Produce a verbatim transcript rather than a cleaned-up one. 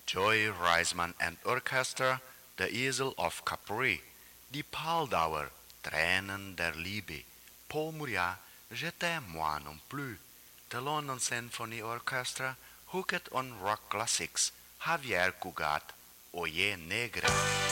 Joy Reisman and Orchestra, Der Esel of Capri, Die Paldauer, Tränen der Liebe, Paul Muriat, Je t'aime moi non plus, the London Symphony Orchestra, hooked on rock classics, Javier Cugat, Oye Negra.